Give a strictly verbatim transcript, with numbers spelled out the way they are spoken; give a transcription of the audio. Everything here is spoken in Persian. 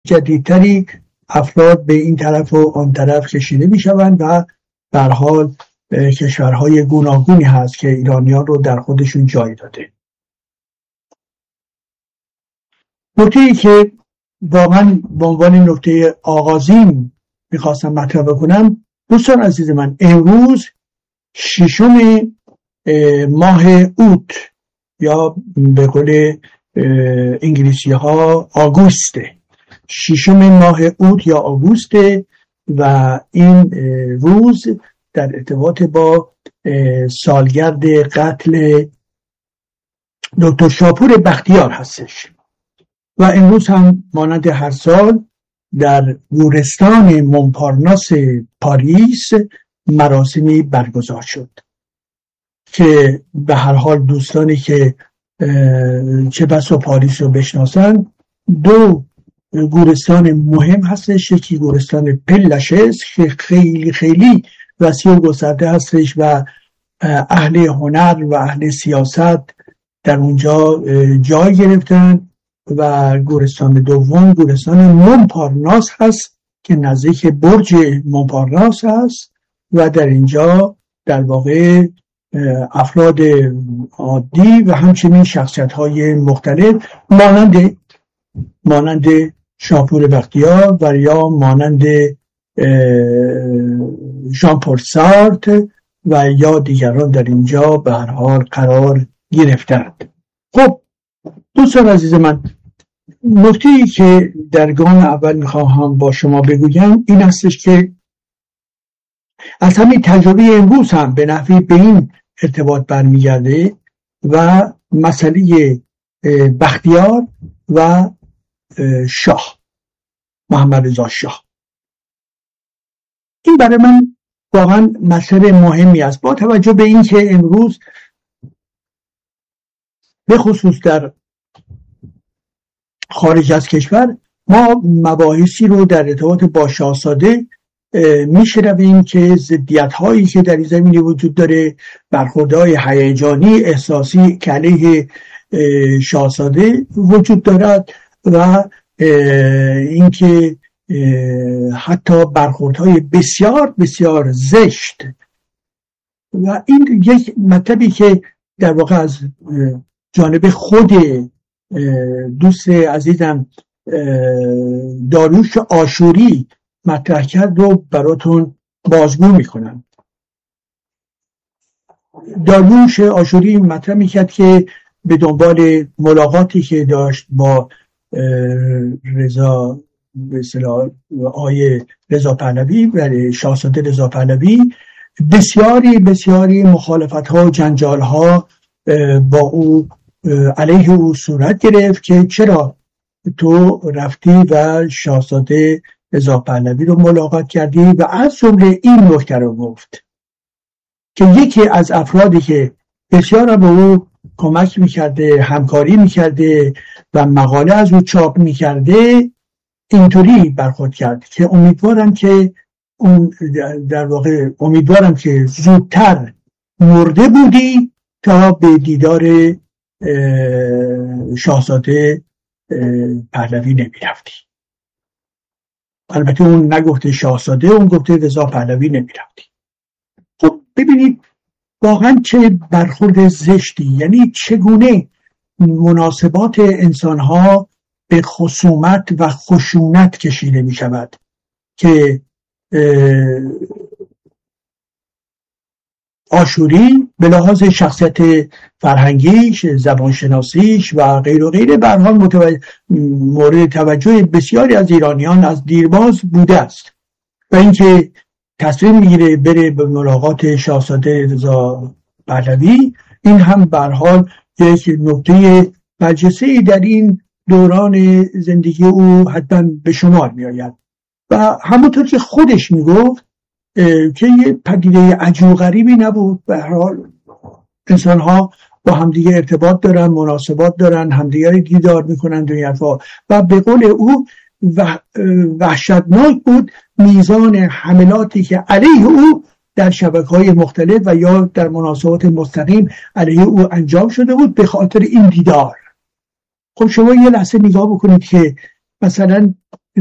جدیدتری افراد به این طرف و آن طرف کشیده می شوند و به هر حال کشورهای گوناگونی هست که ایرانیان رو در خودشون جای داده. نکته‌ای که واقعا به عنوان نکته آغازین میخواستم مطرح بکنم، دوستان عزیز من، امروز ششم ماه اوت یا به قول انگلیسی ها آگوسته، ششم ماه اوت یا آگوسته و این روز در ارتباط با سالگرد قتل دکتر شاپور بختیار هستش و امروز هم مانند هر سال در گورستان مونپارناس پاریس مراسمی برگزار شد که به هر حال دوستانی که چه بسا پاریس رو بشناسن، دو گورستان مهم هستش. یکی گورستان پلشس که خیلی خیلی وسیع و گسترده هستش و اهل هنر و اهل سیاست در اونجا جای گرفتن و گورستان دوم گورستان مونپارناس هست که نزدیک برج مونپارناس هست و در اینجا در واقع افراد عادی و همچنین شخصیت‌های مختلف مانند مانند شاپور بختیار و یا مانند ژان پل سارتر و یا دیگران در اینجا به هر حال قرار گرفتند. خب دوستان عزیز من، نکته‌ای که در گام اول میخواهم با شما بگویم این هستش که از همین تجربه امروز هم به نحوی به این ارتباط برمیگرده و مسئله بختیار و شاه محمد رضا شاه. این برای من واقعا مسئله مهمی است با توجه به این که امروز به خصوص در خارج از کشور ما مباحثی رو در ارتباط با شاهزاده میشنویم که ضدیت هایی که در این زمینه وجود داره، برخوردهای هیجانی احساسی که علیه شاهزاده وجود دارد و اینکه حتی برخوردهای بسیار بسیار زشت و این یک مطلبی که در واقع از جانب خود دوست عزیزم داریوش آشوری مطرح کرد رو براتون بازگو میکنم. داریوش آشوری مطرح میکرد که به دنبال ملاقاتی که داشت با رضا به اصطلاح آقای رضا پهلوی و شاهزاده رضا پهلوی بسیاری بسیاری مخالفت ها و جنجال ها با او علیه او صورت گرفت که چرا تو رفتی و شاهزاده رضا پهلوی رو ملاقات کردی و از جمله این نکته رو گفت که یکی از افرادی که بسیار به او کمک میکرده، همکاری میکرده و مقاله از او چاپ میکرده اینطوری برخورد کرد که امیدوارم که اون در واقع امیدوارم که زودتر مرده بودی تا به دیدار شاهزاده پهلوی نمیرفتی. البته اون نگفته شاهزاده، اون گفته رضا پهلوی نمیرفتی. خب ببینید واقعا چه برخورد زشتی، یعنی چگونه مناسبات انسانها به خصومت و خشونت کشیده می شود که آشوری به لحاظ شخصیت فرهنگیش، زبانشناسیش و غیر و غیره به هر حال متوجه مورد توجه بسیاری از ایرانیان از دیرباز بوده است و اینکه تصمیم میگیره بره به ملاقات شاهزاده رضا پهلوی، این هم به هر حال یک نکته برجسته‌ای در این دوران زندگی او حتما به شمار می آید و همونطور که خودش میگفت که یه پدیده عجیب و غریبی نبود. به هر حال انسان ها با همدیگه ارتباط دارن، مناسبات دارن، همدیگه رو دیدار میکنن دنیا حرفا و به قول او وحشتناک بود میزان حملاتی که علیه او در شبکه‌های مختلف و یا در مناسبات مستقیم علیه او انجام شده بود به خاطر این دیدار. خب شما یه لحظه نگاه بکنید که مثلا